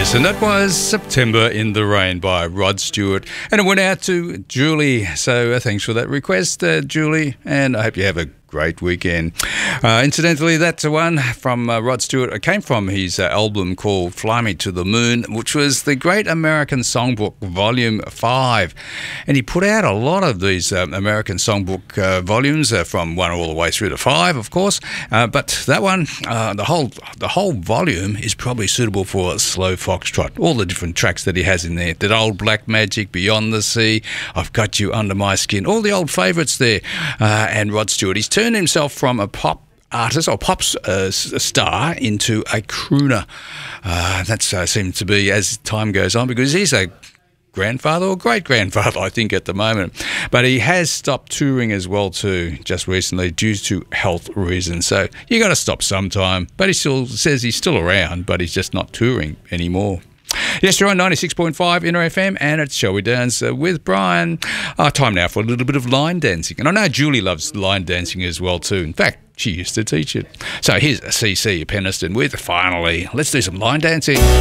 Yes, and that was September in the Rain by Rod Stewart. And it went out to Julie. So thanks for that request, Julie. And I hope you have a great weekend. Incidentally, that's the one from Rod Stewart. It came from his album called Fly Me to the Moon, which was the Great American Songbook Volume 5. And he put out a lot of these American Songbook volumes from 1 all the way through to 5, of course. But that one, the whole volume is probably suitable for a slow foxtrot. All the different tracks that he has in there. That Old Black Magic, Beyond the Sea, I've Got You Under My Skin, all the old favourites there. And Rod Stewart, he's turned himself from a pop artist or pop star into a crooner. That seems to be as time goes on, because he's a grandfather or great-grandfather, I think, at the moment. But he has stopped touring as well too, just recently, due to health reasons. So you got to stop sometime. But he still says he's still around, but he's just not touring anymore. Yes, you're on 96.5 Inner FM, and it's Shall We Dance with Brian. Time now for a little bit of line dancing. And I know Julie loves line dancing as well too. In fact, she used to teach it. So here's CC Peniston with Finally. Let's do some line dancing.